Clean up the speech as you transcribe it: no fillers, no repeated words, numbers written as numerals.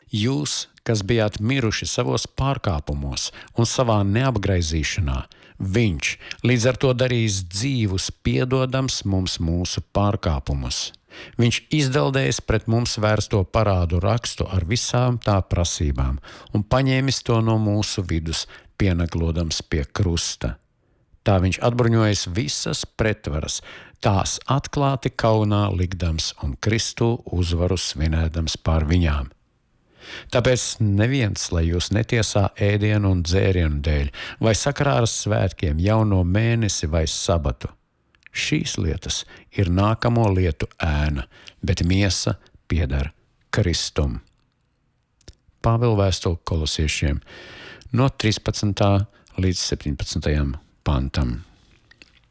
Jūs, kas bijāt miruši savos pārkāpumos un savā neapgraizīšanā, viņš līdz ar to darīs dzīvus, piedodams mums mūsu pārkāpumus. Viņš izdeldējis pret mums vērsto parādu rakstu ar visām tā prasībām un paņēmis to no mūsu vidus, pieneglodams pie krusta. Tā viņš atbruņojas visas pretvaras, tās atklāti kaunā likdams un Kristu uzvaru svinēdams pār viņām. Tāpēc neviens, lai jūs netiesā ēdienu un dzērienu dēļ, vai sakarā ar svētkiem, jauno mēnesi vai sabatu. Šīs lietas ir nākamo lietu ēna, bet miesa pieder Kristum. Pāvila vēstule Kolosiešiem no 13. līdz 17. pantam.